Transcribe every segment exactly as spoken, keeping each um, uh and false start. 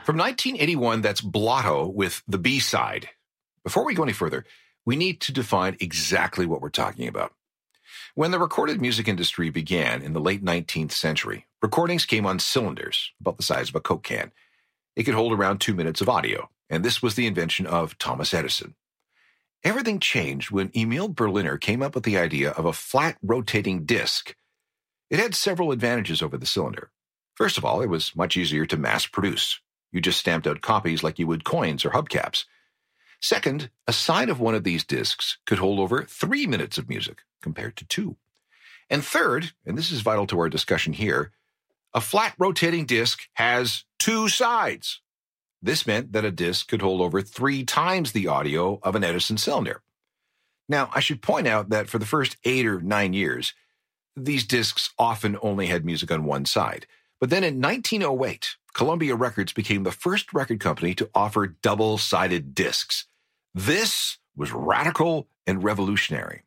From nineteen eighty-one, that's Blotto with the B-side. Before we go any further, we need to define exactly what we're talking about. When the recorded music industry began in the late nineteenth century, recordings came on cylinders, about the size of a Coke can. It could hold around two minutes of audio, and this was the invention of Thomas Edison. Everything changed when Emil Berliner came up with the idea of a flat rotating disc. It had several advantages over the cylinder. First of all, it was much easier to mass produce. You just stamped out copies like you would coins or hubcaps. Second, a side of one of these discs could hold over three minutes of music compared to two. And third, and this is vital to our discussion here, a flat rotating disc has two sides. This meant that a disc could hold over three times the audio of an Edison cylinder. Now, I should point out that for the first eight or nine years, these discs often only had music on one side. But then in nineteen oh eight, Columbia Records became the first record company to offer double-sided discs. This was radical and revolutionary.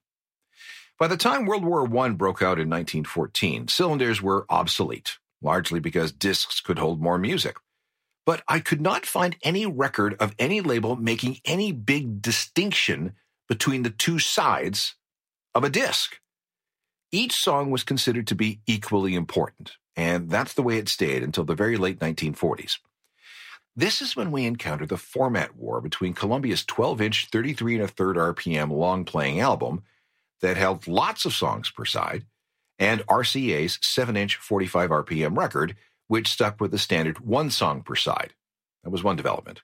By the time World War One broke out in nineteen fourteen, cylinders were obsolete, largely because discs could hold more music. But I could not find any record of any label making any big distinction between the two sides of a disc. Each song was considered to be equally important, and that's the way it stayed until the very late nineteen forties. This is when we encounter the format war between Columbia's twelve-inch, thirty-three and a third R P M long-playing album that held lots of songs per side, and R C A's seven-inch, forty-five R P M record, which stuck with the standard one song per side. That was one development.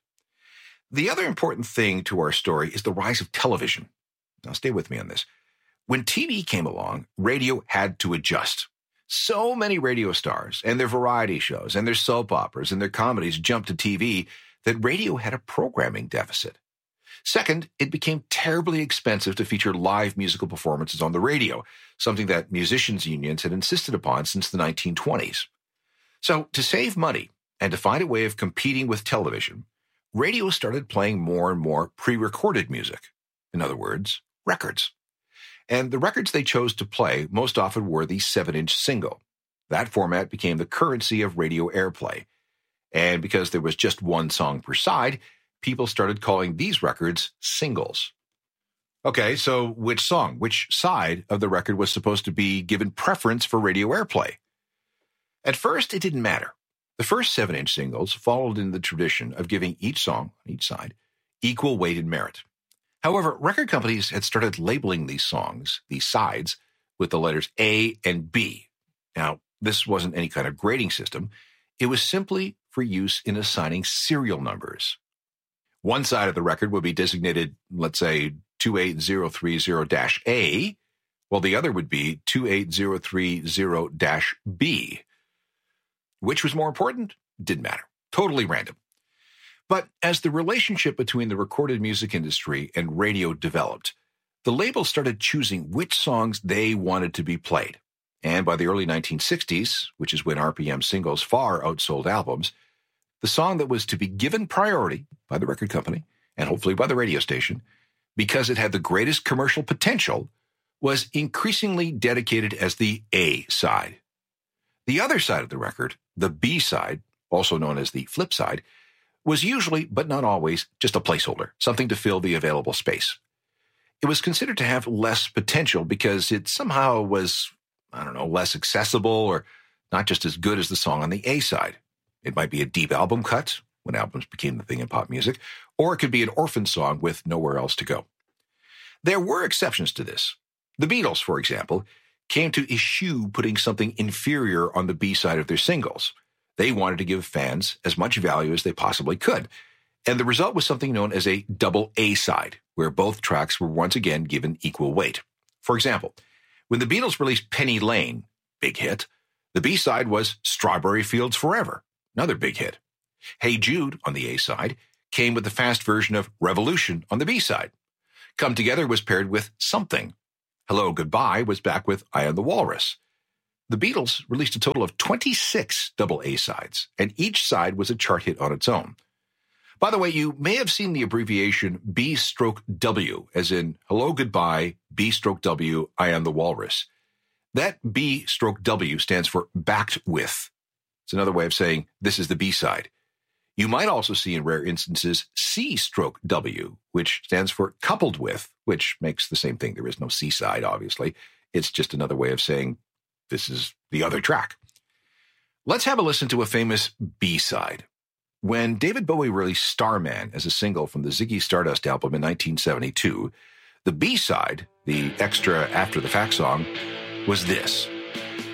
The other important thing to our story is the rise of television. Now, stay with me on this. When T V came along, radio had to adjust. So many radio stars and their variety shows and their soap operas and their comedies jumped to T V that radio had a programming deficit. Second, it became terribly expensive to feature live musical performances on the radio, something that musicians' unions had insisted upon since the nineteen twenties. So, to save money and to find a way of competing with television, radio started playing more and more pre-recorded music. In other words, records. And the records they chose to play most often were the seven-inch single. That format became the currency of radio airplay. And because there was just one song per side, people started calling these records singles. Okay, so which song, which side of the record was supposed to be given preference for radio airplay? At first, it didn't matter. The first seven-inch singles followed in the tradition of giving each song, on each side, equal weight and merit. However, record companies had started labeling these songs, these sides, with the letters A and B. Now, this wasn't any kind of grading system. It was simply for use in assigning serial numbers. One side of the record would be designated, let's say, two eight zero three zero A, while the other would be two eight zero three zero B. Which was more important? Didn't matter. Totally random. But as the relationship between the recorded music industry and radio developed, the label started choosing which songs they wanted to be played. And by the early nineteen sixties, which is when R P M singles far outsold albums, the song that was to be given priority by the record company, and hopefully by the radio station, because it had the greatest commercial potential, was increasingly dedicated as the A side. The other side of the record, the B side, also known as the flip side, was usually, but not always, just a placeholder, something to fill the available space. It was considered to have less potential because it somehow was, I don't know, less accessible or not just as good as the song on the A side. It might be a deep album cut, when albums became the thing in pop music, or it could be an orphan song with nowhere else to go. There were exceptions to this. The Beatles, for example, came to eschew putting something inferior on the B side of their singles. They wanted to give fans as much value as they possibly could. And the result was something known as a double A side, where both tracks were once again given equal weight. For example, when the Beatles released Penny Lane, big hit, the B side was Strawberry Fields Forever, another big hit. Hey Jude, on the A side, came with the fast version of Revolution on the B side. Come Together was paired with Something. Hello Goodbye was back with I Am the Walrus. The Beatles released a total of twenty-six double A sides, and each side was a chart hit on its own. By the way, you may have seen the abbreviation B stroke W, as in Hello Goodbye, B stroke W, I Am the Walrus. That B stroke W stands for backed with. It's another way of saying this is the B side. You might also see in rare instances C stroke W, which stands for coupled with, which makes the same thing. There is no C-side, obviously. It's just another way of saying this is the other track. Let's have a listen to a famous B-side. When David Bowie released Starman as a single from the Ziggy Stardust album in nineteen seventy-two, the B-side, the extra after-the-fact song, was this.